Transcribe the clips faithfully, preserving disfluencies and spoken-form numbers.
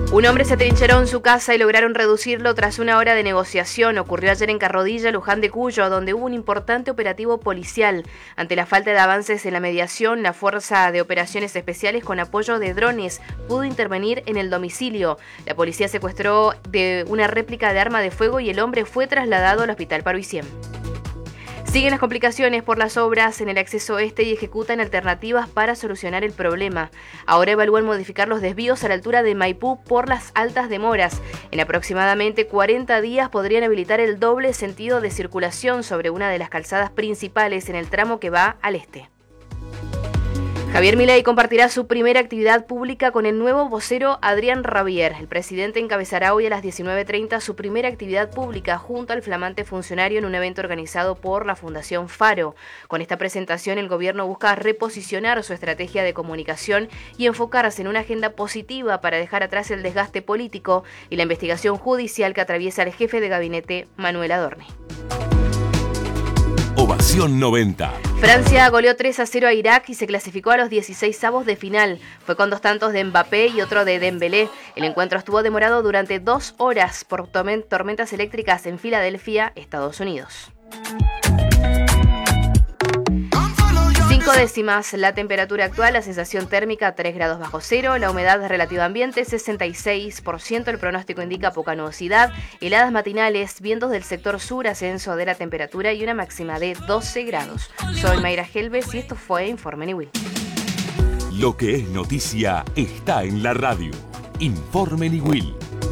Un hombre se atrincheró en su casa y lograron reducirlo tras una hora de negociación. Ocurrió ayer en Carrodilla, Luján de Cuyo, donde hubo un importante operativo policial. Ante la falta de avances en la mediación, la Fuerza de Operaciones Especiales, con apoyo de drones, pudo intervenir en el domicilio. La policía secuestró de una réplica de arma de fuego y el hombre fue trasladado al Hospital Paroiciem. Siguen las complicaciones por las obras en el acceso este y ejecutan alternativas para solucionar el problema. Ahora evalúan modificar los desvíos a la altura de Maipú por las altas demoras. En aproximadamente cuarenta días podrían habilitar el doble sentido de circulación sobre una de las calzadas principales en el tramo que va al este. Javier Milei compartirá su primera actividad pública con el nuevo vocero Adrián Rabier. El presidente encabezará hoy a las diecinueve treinta su primera actividad pública junto al flamante funcionario en un evento organizado por la Fundación Faro. Con esta presentación, el gobierno busca reposicionar su estrategia de comunicación y enfocarse en una agenda positiva para dejar atrás el desgaste político y la investigación judicial que atraviesa el jefe de gabinete, Manuel Adorni. Ovación noventa. Francia goleó tres a cero a Irak y se clasificó a los dieciseisavos de final. Fue con dos tantos de Mbappé y otro de Dembélé. El encuentro estuvo demorado durante dos horas por tormentas eléctricas en Filadelfia, Estados Unidos. Cinco décimas la temperatura actual, la sensación térmica tres grados bajo cero, la humedad relativa ambiente sesenta y seis por ciento, el pronóstico indica poca nubosidad, heladas matinales, vientos del sector sur, ascenso de la temperatura y una máxima de doce grados. Soy Mayra Helves y esto fue Informe Niwil. Lo que es noticia está en la radio. Informe Niwil.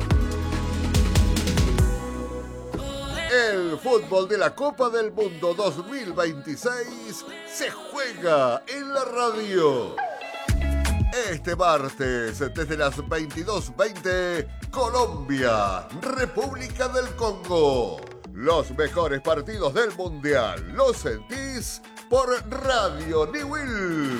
El fútbol de la Copa del Mundo dos mil veintiséis se juega en la radio. Este martes, desde las veintidós veinte, Colombia, República del Congo. Los mejores partidos del Mundial los sentís por Radio Niwil.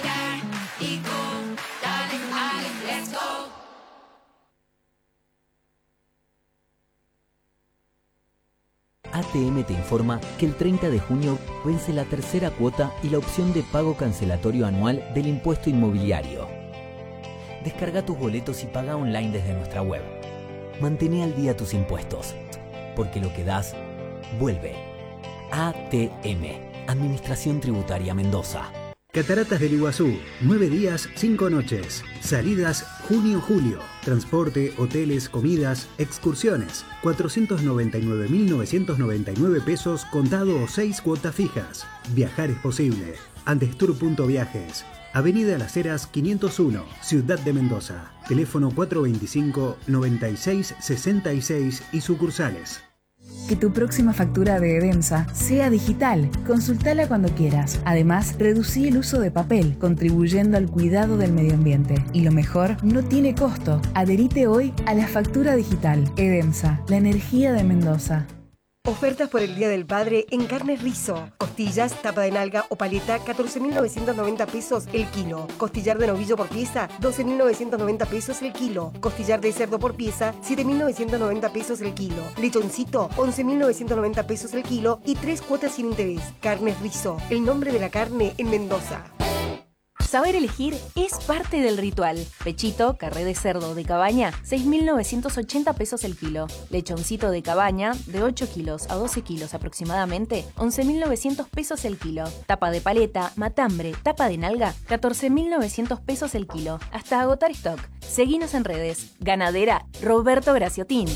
A T M te informa que el treinta de junio vence la tercera cuota y la opción de pago cancelatorio anual del impuesto inmobiliario. Descarga tus boletos y paga online desde nuestra web. Mantén al día tus impuestos, porque lo que das, vuelve. A T M, Administración Tributaria Mendoza. Cataratas del Iguazú, nueve días, cinco noches. Salidas junio-julio. Transporte, hoteles, comidas, excursiones. cuatrocientos noventa y nueve mil novecientos noventa y nueve pesos contado o seis cuotas fijas. Viajar es posible. Andestour.viajes. Avenida Las Heras quinientos uno, Ciudad de Mendoza. Teléfono cuatro veinticinco, noventa y seis, sesenta y seis y sucursales. Que tu próxima factura de Edemsa sea digital. Consultala cuando quieras. Además, reducí el uso de papel, contribuyendo al cuidado del medio ambiente. Y lo mejor, no tiene costo. Adherite hoy a la factura digital. Edemsa, la energía de Mendoza. Ofertas por el Día del Padre en Carnes Rizo. Costillas, tapa de nalga o paleta, catorce mil novecientos noventa pesos el kilo. Costillar de novillo por pieza, doce mil novecientos noventa pesos el kilo. Costillar de cerdo por pieza, siete mil novecientos noventa pesos el kilo. Lechoncito, once mil novecientos noventa pesos el kilo y tres cuotas sin interés. Carnes Rizo, el nombre de la carne en Mendoza. Saber elegir es parte del ritual. Pechito, carré de cerdo de cabaña, seis mil novecientos ochenta pesos el kilo. Lechoncito de cabaña, de ocho kilos a doce kilos aproximadamente, once mil novecientos pesos el kilo. Tapa de paleta, matambre, tapa de nalga, catorce mil novecientos pesos el kilo. Hasta agotar stock. Seguinos en redes. Ganadera Roberto Graciotín.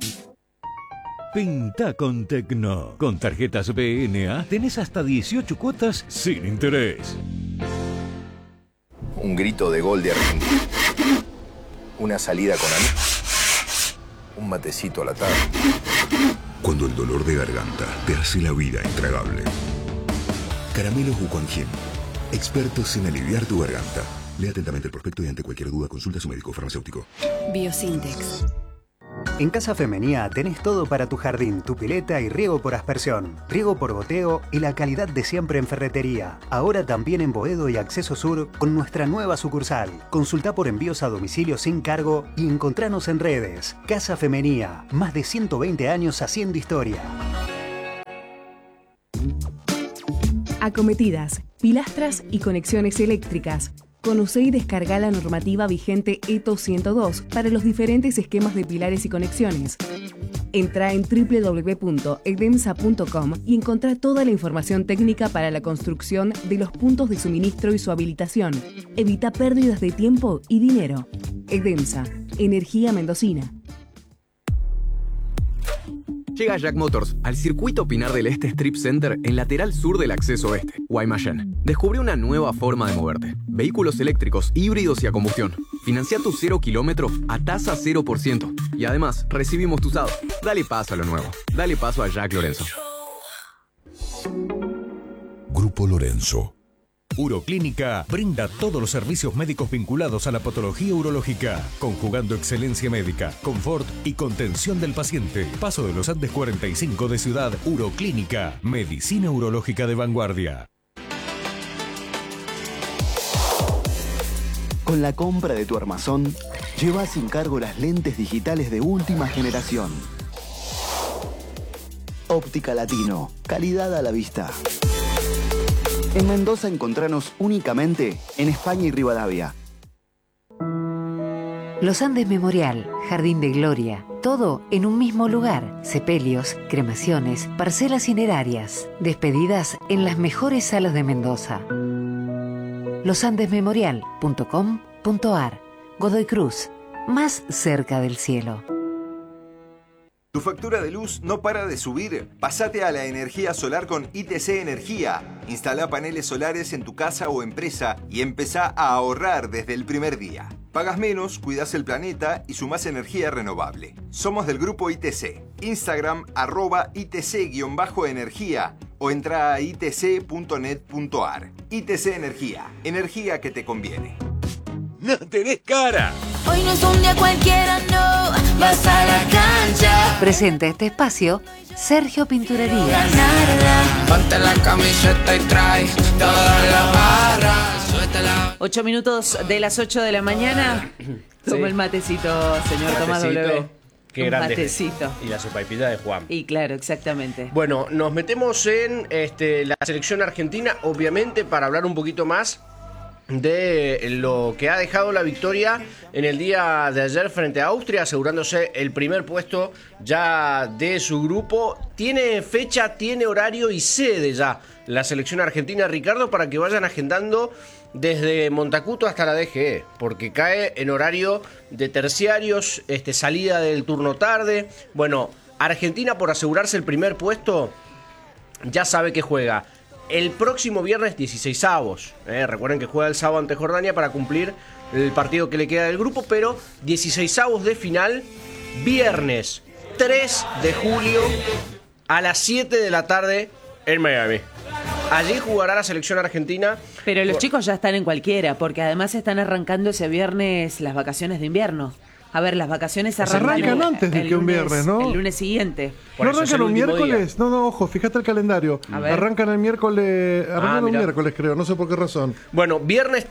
Pinta con Tecno. Con tarjetas B N A tenés hasta dieciocho cuotas sin interés. Un grito de gol de Argentina. Una salida con amigos. Un matecito a la tarde. Cuando el dolor de garganta te hace la vida intragable. Caramelos Wuquanjin. Expertos en aliviar tu garganta. Lea atentamente el prospecto y ante cualquier duda consulta a su médico farmacéutico. Biosintex. En Casa Femenía tenés todo para tu jardín, tu pileta y riego por aspersión, riego por goteo y la calidad de siempre en ferretería. Ahora también en Boedo y Acceso Sur con nuestra nueva sucursal. Consultá por envíos a domicilio sin cargo y encontranos en redes. Casa Femenía, más de ciento veinte años haciendo historia. Acometidas, pilastras y conexiones eléctricas. Conocé y descargá la normativa vigente E T O ciento dos para los diferentes esquemas de pilares y conexiones. Entrá en doble u doble u doble u punto edemsa punto com y encontrá toda la información técnica para la construcción de los puntos de suministro y su habilitación. Evita pérdidas de tiempo y dinero. Edemsa, energía mendocina. Llega Jack Motors al circuito Pinar del Este Strip Center en lateral sur del acceso oeste, Guaymallén. Descubre una nueva forma de moverte. Vehículos eléctricos, híbridos y a combustión. Financia tu cero kilómetro a tasa cero por ciento. Y además, recibimos tu usado. Dale paso a lo nuevo. Dale paso a Jack Lorenzo. Grupo Lorenzo. Uroclínica brinda todos los servicios médicos vinculados a la patología urológica, conjugando excelencia médica, confort y contención del paciente. Paso de los Andes cuarenta y cinco de Ciudad. Uroclínica, medicina urológica de vanguardia. Con la compra de tu armazón, lleva sin cargo las lentes digitales de última generación. Óptica Latino, calidad a la vista. En Mendoza encontranos únicamente en España y Rivadavia. Los Andes Memorial, Jardín de Gloria, todo en un mismo lugar. Sepelios, cremaciones, parcelas cinerarias, despedidas en las mejores salas de Mendoza. los andes memorial punto com punto a r. Godoy Cruz, más cerca del cielo. ¿Tu factura de luz no para de subir? Pásate a la energía solar con I T C Energía. Instala paneles solares en tu casa o empresa y empezá a ahorrar desde el primer día. Pagas menos, cuidas el planeta y sumás energía renovable. Somos del grupo I T C. Instagram arroba I T C-energía o entra a i t c punto net punto a r. I T C Energía. Energía que te conviene. ¡No tenés cara! Hoy no es un día cualquiera, no, vas a la cancha. Presenta este espacio Sergio Pinturería. Ponte la camiseta y trae todas las barras. Suéltala. Ocho minutos de las ocho de la mañana. Toma Sí. el matecito, señor Tomás Matecito. W. Qué Un grande. matecito. Y la sopaipilla de Juan. Y claro, exactamente. Bueno, nos metemos en este, la selección argentina, obviamente, para hablar un poquito más de lo que ha dejado la victoria en el día de ayer frente a Austria, asegurándose el primer puesto ya de su grupo. Tiene fecha, tiene horario y sede ya la selección argentina, Ricardo, para que vayan agendando desde Montacuto hasta la D G E, porque cae en horario de terciarios, este, salida del turno tarde. Bueno, Argentina, por asegurarse el primer puesto, ya sabe que juega el próximo viernes dieciseisavos. Eh, recuerden que juega el sábado ante Jordania para cumplir el partido que le queda del grupo, pero dieciseisavos de final, viernes tres de julio a las siete de la tarde en Miami. Allí jugará la selección argentina. Pero los Por- chicos ya están en cualquiera, porque además están arrancando ese viernes las vacaciones de invierno. A ver, las vacaciones arrancan, Arrancan el- antes de el que un lunes- viernes, ¿no? El lunes siguiente. ¿No arrancan un miércoles? No, no, ojo, fíjate el calendario. A ver. Arrancan el miércoles, arrancan un mira. miércoles, creo, no sé por qué razón. Bueno, viernes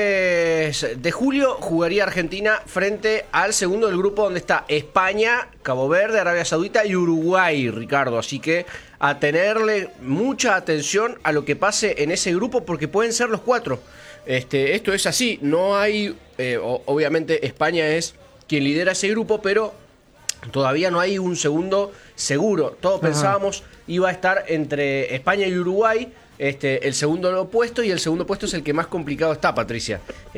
tres de julio jugaría Argentina frente al segundo del grupo, donde está España, Cabo Verde, Arabia Saudita y Uruguay, Ricardo. Así que a tenerle mucha atención a lo que pase en ese grupo, porque pueden ser los cuatro. Este, esto es así, no hay, eh, o- obviamente España es quien lidera ese grupo, pero todavía no hay un segundo seguro. Todos Ajá. pensábamos iba a estar entre España y Uruguay, este, el segundo puesto, y el segundo puesto es el que más complicado está, Patricia.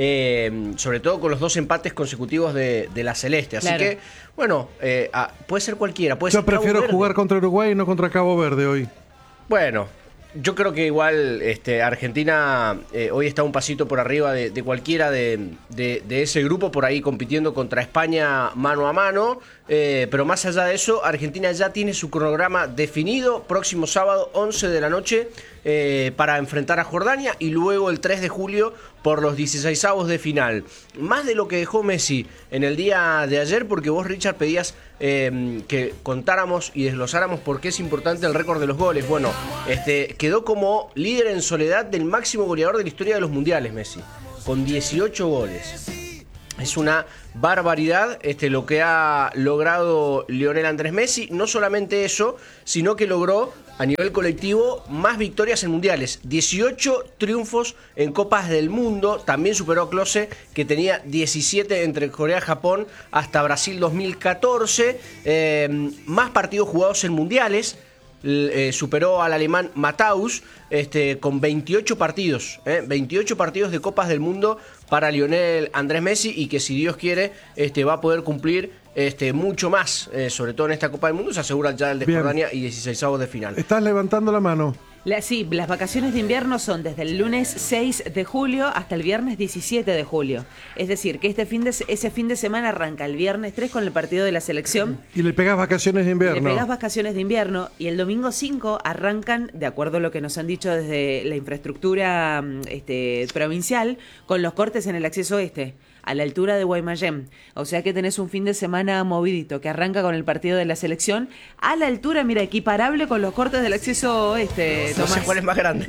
Eh, sobre todo con los dos empates consecutivos de, de la Celeste. Así Claro. que, bueno, eh, ah, puede ser cualquiera. Puede Yo ser Cabo prefiero Verde. jugar contra Uruguay y no contra Cabo Verde hoy. Bueno, yo creo que igual este, Argentina eh, hoy está un pasito por arriba de, de cualquiera de, de- de ese grupo, por ahí compitiendo contra España mano a mano. Eh, pero más allá de eso, Argentina ya tiene su cronograma definido. Próximo sábado, once de la noche, eh, para enfrentar a Jordania, y luego el tres de julio por los dieciseisavos de final. Más de lo que dejó Messi en el día de ayer, porque vos, Richard, pedías eh, que contáramos y desglosáramos por qué es importante el récord de los goles. Bueno, este, quedó como líder en soledad del máximo goleador de la historia de los mundiales, Messi, con dieciocho goles. Es una barbaridad este, lo que ha logrado Lionel Andrés Messi. No solamente eso, sino que logró a nivel colectivo más victorias en mundiales. dieciocho triunfos en Copas del Mundo. También superó a Klose, que tenía diecisiete entre Corea y Japón hasta Brasil dos mil catorce. Eh, más partidos jugados en mundiales. Eh, superó al alemán Matthaus este, con veintiocho partidos, eh, veintiocho partidos de Copas del Mundo para Lionel Andrés Messi, y que si Dios quiere este, va a poder cumplir este, mucho más, eh, sobre todo en esta Copa del Mundo. Se asegura ya el de Jordania y dieciseisavos de final. Estás levantando la mano. La, sí, las vacaciones de invierno son desde el lunes seis de julio hasta el viernes diecisiete de julio. Es decir, que este fin de, ese fin de semana arranca el viernes tres con el partido de la selección. Y le pegas vacaciones de invierno. Le pegas vacaciones de invierno y el domingo cinco arrancan, de acuerdo a lo que nos han dicho desde la infraestructura este, provincial, con los cortes en el acceso este, a la altura de Guaymallén. O sea que tenés un fin de semana movidito que arranca con el partido de la selección a la altura, mira, equiparable con los cortes del acceso oeste. No sé cuál es más grande.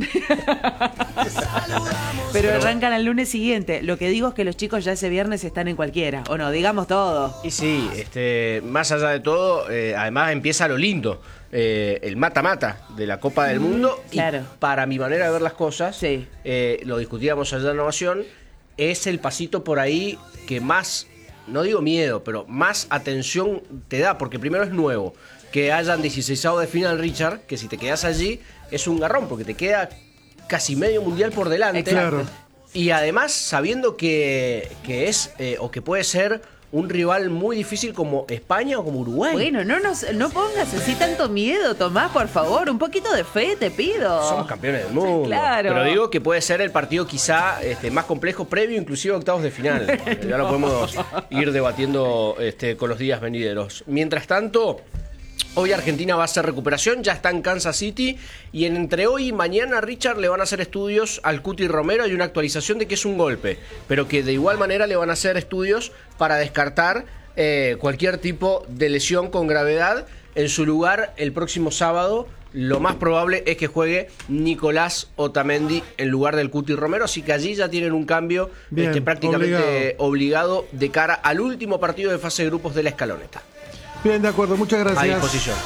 Pero arrancan al lunes siguiente. Lo que digo es que los chicos ya ese viernes están en cualquiera. O no, digamos todo. Y sí, este, más allá de todo, eh, además empieza lo lindo. Eh, el mata-mata de la Copa del Mundo. Claro. Y para mi manera de ver las cosas, sí. eh, lo discutíamos allá en Ovación, es el pasito por ahí que más, no digo miedo, pero más atención te da, porque primero es nuevo. Que hayan dieciseisavos de final, Richard, que si te quedas allí es un garrón, porque te queda casi medio mundial por delante. Claro. Y además sabiendo que, que es, eh, o que puede ser un rival muy difícil como España o como Uruguay. Bueno, no, nos, no pongas así tanto miedo, Tomás, por favor. Un poquito de fe, te pido. Somos campeones del mundo. Claro. Pero digo que puede ser el partido quizá este, más complejo, previo inclusive a octavos de final. no. Ya lo podemos ir debatiendo este, con los días venideros. Mientras tanto, hoy Argentina va a hacer recuperación, ya está en Kansas City, y en entre hoy y mañana, Richard, le van a hacer estudios al Cuti Romero y una actualización de que es un golpe, pero que de igual manera le van a hacer estudios para descartar eh, cualquier tipo de lesión con gravedad. En su lugar, el próximo sábado, lo más probable es que juegue Nicolás Otamendi en lugar del Cuti Romero, así que allí ya tienen un cambio Bien, este, prácticamente obligado. obligado de cara al último partido de fase de grupos de la escaloneta. Bien, de acuerdo, muchas gracias. A disposición.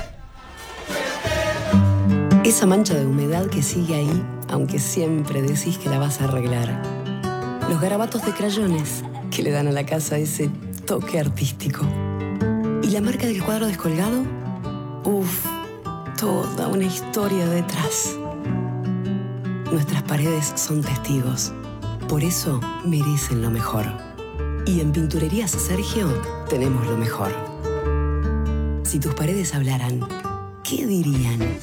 Esa mancha de humedad que sigue ahí, aunque siempre decís que la vas a arreglar. Los garabatos de crayones que le dan a la casa ese toque artístico. ¿Y la marca del cuadro descolgado? Uf, toda una historia detrás. Nuestras paredes son testigos. Por eso merecen lo mejor. Y en Pinturerías Sergio tenemos lo mejor. Si tus paredes hablaran, ¿qué dirían?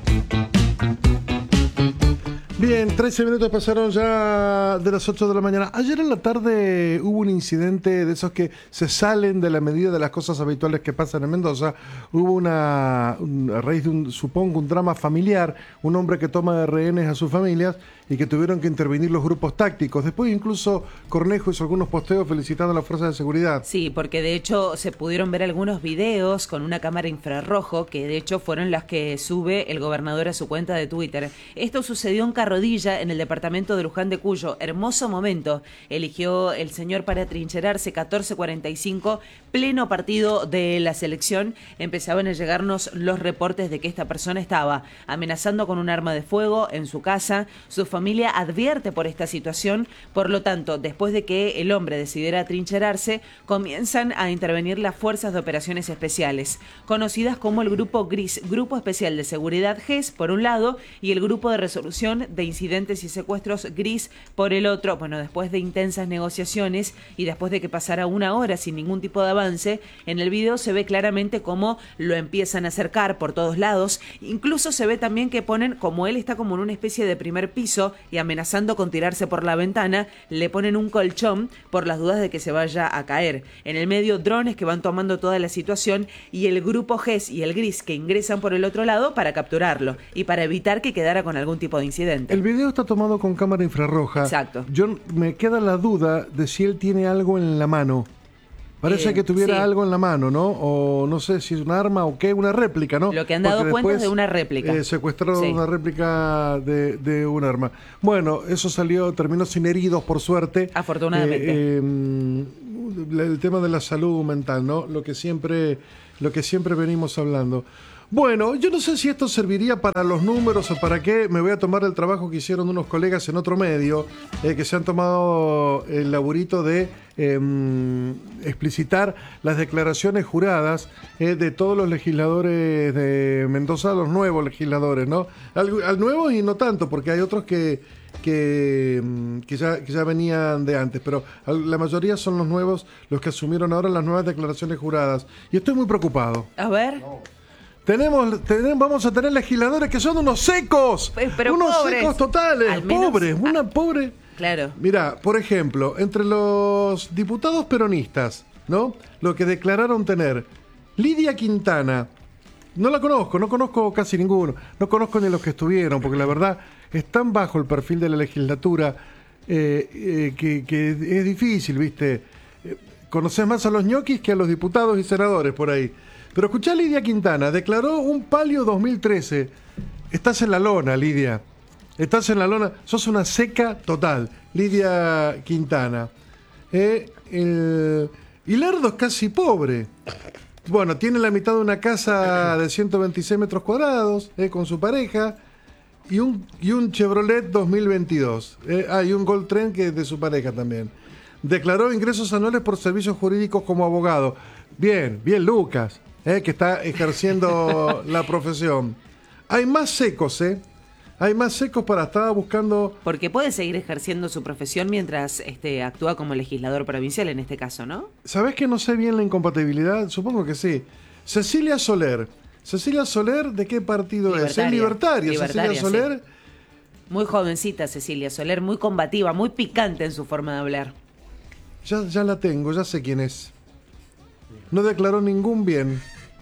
Bien, trece minutos pasaron ya de las ocho de la mañana. Ayer en la tarde hubo un incidente de esos que se salen de la medida de las cosas habituales que pasan en Mendoza. Hubo una, un, a raíz de un, supongo, un drama familiar, un hombre que toma de rehenes a sus familias y que tuvieron que intervenir los grupos tácticos. Después incluso Cornejo hizo algunos posteos felicitando a las fuerzas de seguridad. Sí, porque de hecho se pudieron ver algunos videos con una cámara infrarrojo que de hecho fueron las que sube el gobernador a su cuenta de Twitter. Esto sucedió en Carrodilla, en el departamento de Luján de Cuyo. Hermoso momento eligió el señor para trincherarse. Catorce cuarenta y cinco, pleno partido de la selección. Empezaban a llegarnos los reportes de que esta persona estaba amenazando con un arma de fuego en su casa. Su familia advierte por esta situación, por lo tanto, después de que el hombre decidiera trincherarse, comienzan a intervenir las Fuerzas de Operaciones Especiales, conocidas como el Grupo Gris, Grupo Especial de Seguridad G E S, por un lado, y el Grupo de Resolución de Incidentes y Secuestros Gris, por el otro. Bueno, después de intensas negociaciones y después de que pasara una hora sin ningún tipo de avance, en el video se ve claramente cómo lo empiezan a acercar por todos lados. Incluso se ve también que ponen, como él está como en una especie de primer piso y amenazando con tirarse por la ventana, le ponen un colchón por las dudas de que se vaya a caer. En el medio, drones que van tomando toda la situación y el grupo G E S y el Gris que ingresan por el otro lado para capturarlo y para evitar que quedara con algún tipo de incidente. El video está tomado con cámara infrarroja. Exacto. Yo me queda la duda de si él tiene algo en la mano. Parece eh, que tuviera sí. algo en la mano, ¿no? O no sé si es un arma o qué, una réplica, ¿no? Lo que han dado Porque cuenta después, es de una réplica. Eh, secuestraron sí. una réplica de, de un arma. Bueno, eso salió, terminó sin heridos, por suerte. Afortunadamente. Eh, eh, el tema de la salud mental, ¿no? Lo que siempre, lo que siempre venimos hablando. Bueno, yo no sé si esto serviría para los números o para qué. Me voy a tomar el trabajo que hicieron unos colegas en otro medio, eh, que se han tomado el laburito de eh, explicitar las declaraciones juradas eh, de todos los legisladores de Mendoza, los nuevos legisladores, ¿no? Al, al nuevo y no tanto, porque hay otros que, que, que, ya, que ya venían de antes, pero la mayoría son los nuevos, los que asumieron ahora las nuevas declaraciones juradas. Y estoy muy preocupado. A ver... No. Tenemos, tenemos, vamos a tener legisladores que son unos secos, pero unos pobres. secos totales, Al menos, pobres, una pobre. Claro. Mira, por ejemplo, entre los diputados peronistas, ¿no? Lo que declararon tener Lidia Quintana, no la conozco, no conozco casi ninguno, no conozco ni los que estuvieron, porque la verdad es tan bajo el perfil de la legislatura eh, eh, que, que es difícil, ¿viste? Eh, conoces más a los ñoquis que a los diputados y senadores por ahí. Pero escuchá, Lidia Quintana declaró un palio dos mil trece. Estás en la lona, Lidia. Estás en la lona. Sos una seca total, Lidia Quintana. Eh, el... Y Lerdo es casi pobre. Bueno, tiene la mitad de una casa de ciento veintiséis metros cuadrados, eh, con su pareja, y un, y un Chevrolet dos mil veintidós. Eh, ah, y un Gold Trend que es de su pareja también. Declaró ingresos anuales por servicios jurídicos como abogado. Bien, bien, Lucas. Eh, que está ejerciendo la profesión. Hay más secos, ¿eh? Hay más secos para estar buscando... Porque puede seguir ejerciendo su profesión mientras este, actúa como legislador provincial en este caso, ¿no? ¿Sabés que no sé bien la incompatibilidad? Supongo que sí. Cecilia Soler. Cecilia Soler, ¿de qué partido Libertaria. es? Es libertaria. Libertaria, Cecilia Soler... Sí. Muy jovencita Cecilia Soler, muy combativa, muy picante en su forma de hablar. Ya, ya la tengo, ya sé quién es. No declaró ningún bien,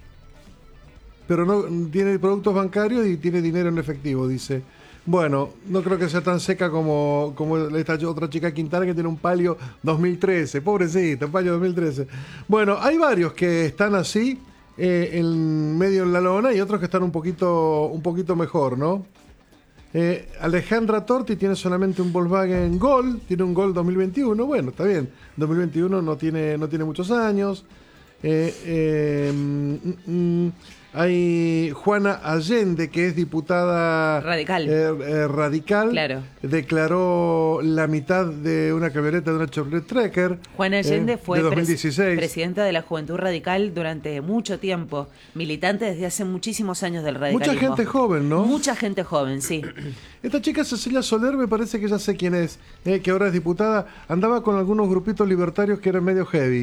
pero no tiene productos bancarios y tiene dinero en efectivo, dice. Bueno, no creo que sea tan seca como, como esta otra chica Quintana que tiene un palio dos mil trece. Pobrecita, un palio dos mil trece. Bueno, hay varios que están así, eh, en medio en la lona, y otros que están un poquito, un poquito mejor, ¿no? Eh, Alejandra Torti tiene solamente un Volkswagen Gol, tiene un Gol dos mil veintiuno. Bueno, está bien, dos mil veintiuno no tiene, no tiene muchos años. Eh, eh, mm, mm, hay Juana Allende, que es diputada radical, eh, eh, radical. Claro. Declaró la mitad de una camioneta de una Chevrolet Tracker. Juana Allende eh, fue de dos mil dieciséis. Pres presidenta de la Juventud Radical durante mucho tiempo, militante desde hace muchísimos años del radicalismo. Mucha gente joven, ¿no? Mucha gente joven, sí. Esta chica Cecilia Soler, me parece que ya sé quién es, eh, que ahora es diputada, andaba con algunos grupitos libertarios que eran medio heavy.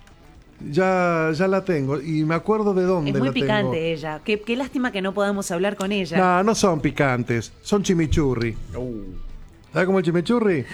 Ya, ya la tengo y me acuerdo de dónde Es muy la picante tengo. ella. Qué, qué lástima que no podamos hablar con ella. No, no son picantes, son chimichurri. Uh. ¿Sabes cómo el chimichurri?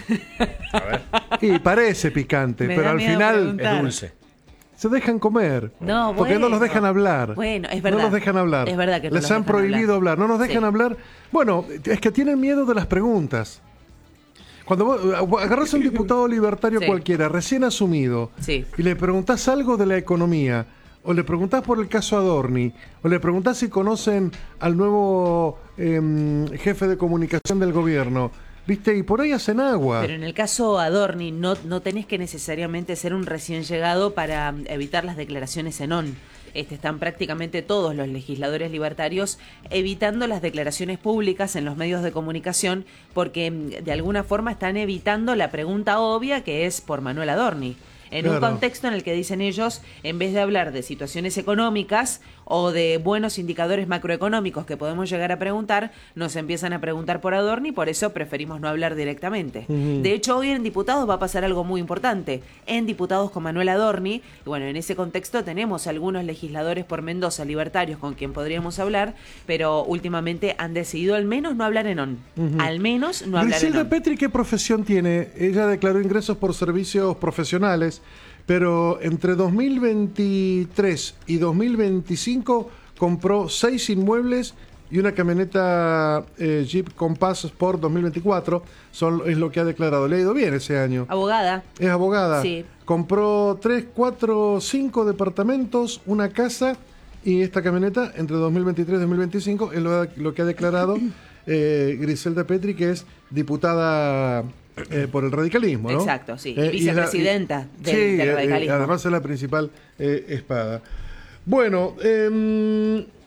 A ver. Y parece picante, Me pero da al miedo final preguntar. Es dulce. se dejan comer. No, porque bueno. no los dejan hablar. Bueno, es verdad. No los dejan hablar. Es verdad que no Les los han dejan prohibido hablar. hablar. No nos dejan Sí. hablar. Bueno, es que tienen miedo de las preguntas. Cuando vos agarrás a un diputado libertario Sí. cualquiera, recién asumido, Sí. y le preguntás algo de la economía, o le preguntás por el caso Adorni, o le preguntás si conocen al nuevo eh, jefe de comunicación del gobierno, ¿viste? Y por ahí hacen agua. Pero en el caso Adorni no, no tenés que necesariamente ser un recién llegado para evitar las declaraciones en on. Este, están prácticamente todos los legisladores libertarios evitando las declaraciones públicas en los medios de comunicación porque de alguna forma están evitando la pregunta obvia que es por Manuel Adorni. En Claro. un contexto en el que dicen ellos, en vez de hablar de situaciones económicas o de buenos indicadores macroeconómicos que podemos llegar a preguntar, nos empiezan a preguntar por Adorni, por eso preferimos no hablar directamente. Ujú. De hecho, hoy en Diputados va a pasar algo muy importante. En Diputados con Manuel Adorni, y bueno, en ese contexto tenemos algunos legisladores por Mendoza, libertarios, con quien podríamos hablar, pero últimamente han decidido al menos no hablar en on. Ujú. Al menos no hablar en Griselda on. Petri, ¿qué profesión tiene? Ella declaró ingresos por servicios profesionales, pero entre dos mil veintitrés y dos mil veinticinco compró seis inmuebles y una camioneta eh, Jeep Compass Sport dos mil veinticuatro. Son, es lo que ha declarado. Le ha ido bien ese año. Abogada. Es abogada. Sí. Compró tres, cuatro, cinco departamentos, una casa y esta camioneta entre dos mil veintitrés y dos mil veinticinco. Es lo, lo que ha declarado eh, Griselda Petri, que es diputada eh, por el radicalismo, ¿no? Exacto, sí. Eh, Y y es la- vicepresidenta y- del, sí, del eh, radicalismo. además es la principal eh, espada. Bueno, eh,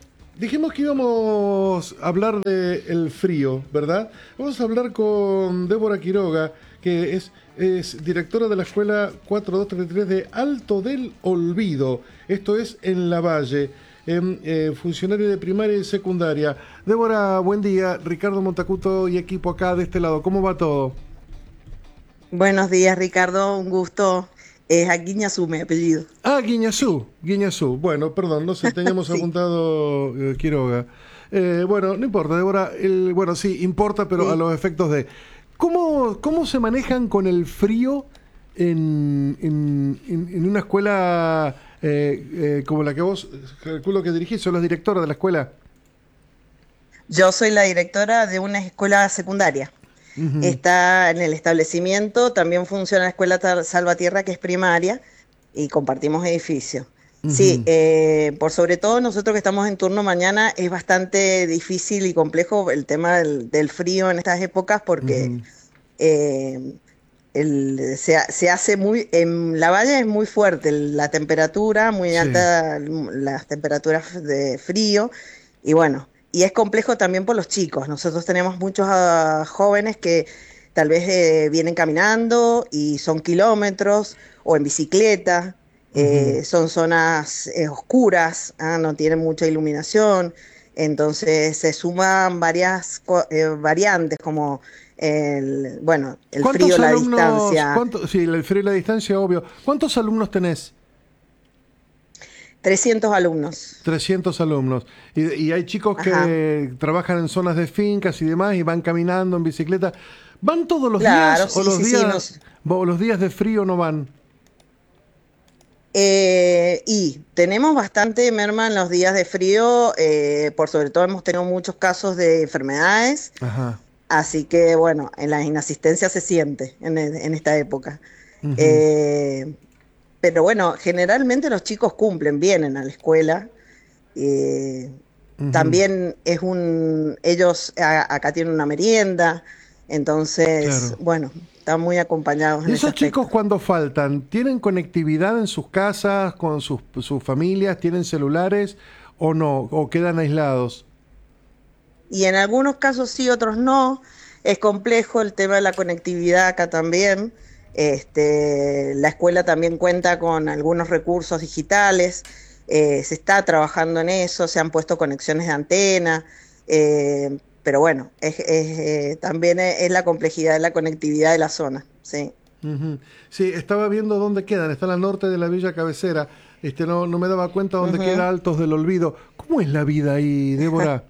dijimos que íbamos a hablar del frío, ¿verdad? Vamos a hablar con Débora Quiroga, que es, es directora de la escuela cuatro dos tres tres de Alto del Olvido. Esto es en Lavalle, eh, eh, funcionaria de primaria y secundaria. Débora, buen día. Ricardo Montacuto y equipo acá de este lado. ¿Cómo va todo? Buenos días, Ricardo. Un gusto. Es a Guiñazú, mi apellido. Ah, Guiñazú, Guiñazú. Bueno, perdón, no sé, teníamos sí. apuntado eh, Quiroga. Eh, bueno, no importa, Débora. El, bueno, sí, importa, pero sí. a los efectos de... ¿Cómo, cómo se manejan con el frío en, en, en, en una escuela eh, eh, como la que vos, calculo que dirigís? ¿Sos la directora de la escuela? Yo soy la directora de una escuela secundaria. Uh-huh. Está en el establecimiento, también funciona la escuela Salvatierra, que es primaria, y compartimos edificio. Uh-huh. Sí, eh, por sobre todo nosotros que estamos en turno mañana, es bastante difícil y complejo el tema del, del frío en estas épocas, porque uh-huh. eh, el, se, se hace muy, en Lavalle es muy fuerte la temperatura, muy sí. alta las temperaturas de frío, y bueno, y es complejo también por los chicos. Nosotros tenemos muchos uh, jóvenes que tal vez eh, vienen caminando y son kilómetros, o en bicicleta, uh-huh. eh, son zonas eh, oscuras, ¿ah? No tienen mucha iluminación, entonces se suman varias eh, variantes como el, bueno, el frío, la alumnos, distancia. ¿cuánto, sí, el frío y la distancia, obvio. ¿Cuántos alumnos tenés? trescientos alumnos. trescientos alumnos. Y, y hay chicos que Ajá. trabajan en zonas de fincas y demás y van caminando en bicicleta. ¿Van todos los claro, días sí, o los sí, días sí, o los días de frío no van? Eh, y tenemos bastante merma en los días de frío, eh, por sobre todo hemos tenido muchos casos de enfermedades. Ajá. Así que bueno, en la inasistencia se siente en, en esta época. Uh-huh. Eh, Pero bueno, generalmente los chicos cumplen, vienen a la escuela. Eh, uh-huh. También es un... Ellos a, acá tienen una merienda, entonces, claro. bueno, están muy acompañados. ¿Y en esos chicos cuando faltan, tienen conectividad en sus casas, con sus, sus familias, tienen celulares o no? ¿O quedan aislados? Y en algunos casos sí, otros no. Es complejo el tema de la conectividad acá también. Este, la escuela también cuenta con algunos recursos digitales, eh, se está trabajando en eso, se han puesto conexiones de antena, eh, pero bueno, es, es, eh, también es, es la complejidad de la conectividad de la zona. Sí, uh-huh. Sí, estaba viendo dónde quedan, están al norte de la Villa Cabecera, este, no, no me daba cuenta dónde uh-huh. queda Altos del Olvido. ¿Cómo es la vida ahí, Débora?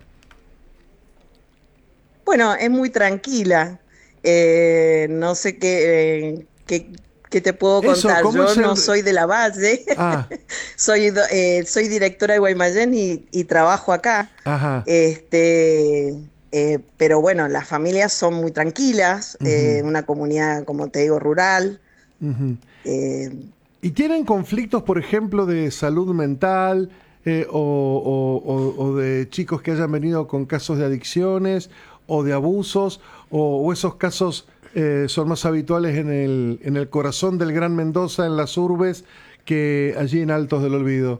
Bueno, es muy tranquila, eh, no sé qué... Eh, ¿Qué, ¿Qué te puedo contar? Eso, Yo no el... soy de Lavalle, ah. soy, eh, soy directora de Guaymallén y, y trabajo acá. Ajá. Este, eh, pero bueno, las familias son muy tranquilas, uh-huh. eh, una comunidad, como te digo, rural. Uh-huh. eh, ¿Y tienen conflictos, por ejemplo, de salud mental eh, o, o, o, o de chicos que hayan venido con casos de adicciones o de abusos o, o esos casos... Eh, son más habituales en el, en el corazón del Gran Mendoza, en las urbes, que allí en Altos del Olvido?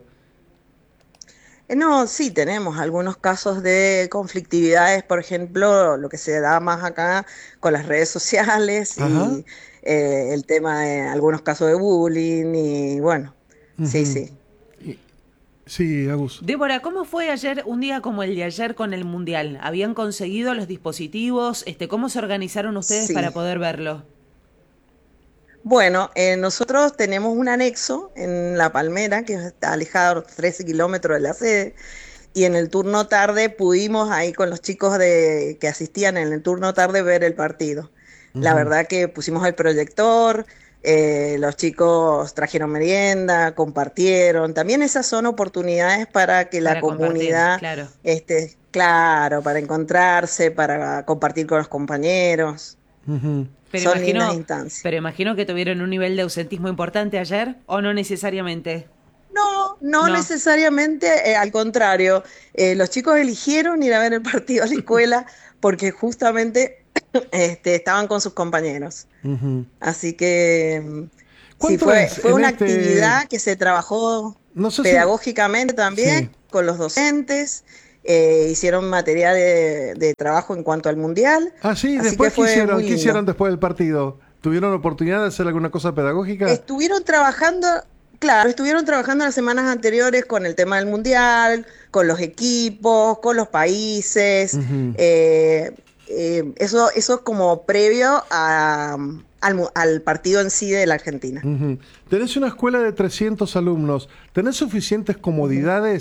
No, sí, tenemos algunos casos de conflictividades, por ejemplo, lo que se da más acá con las redes sociales Ajá. y eh, el tema de algunos casos de bullying y bueno, uh-huh. sí, sí. Sí, Agus. Débora, ¿cómo fue ayer, un día como el de ayer con el Mundial? ¿Habían conseguido los dispositivos? Este, ¿Cómo se organizaron ustedes sí. para poder verlo? Bueno, eh, nosotros tenemos un anexo en La Palmera, que está alejado trece kilómetros de la sede, y en el turno tarde pudimos ahí con los chicos de que asistían en el turno tarde ver el partido. Uh-huh. La verdad que pusimos el proyector... Eh, los chicos trajeron merienda, compartieron. También esas son oportunidades para que para la comunidad, claro. Este, claro, para encontrarse, para compartir con los compañeros. Uh-huh. Pero son imagino, lindas instancias. Pero imagino que tuvieron un nivel de ausentismo importante ayer, ¿o no necesariamente? No, no, no. necesariamente, eh, al contrario. Eh, los chicos eligieron ir a ver el partido a la escuela porque justamente... Este, estaban con sus compañeros. Uh-huh. Así que sí, fue, fue una este... actividad que se trabajó no sé pedagógicamente si... también sí. con los docentes eh, hicieron material de, de trabajo en cuanto al Mundial. Ah, sí, Así después que fue ¿qué hicieron? muy ¿Qué lindo. hicieron después del partido? ¿Tuvieron oportunidad de hacer alguna cosa pedagógica? Estuvieron trabajando, claro, estuvieron trabajando las semanas anteriores con el tema del Mundial, con los equipos, con los países. Ujú. eh, eh, eso, eso es como previo a, al, mu- al partido en sí de la Argentina. Ujú. Tenés una escuela de trescientos alumnos. ¿Tenés suficientes comodidades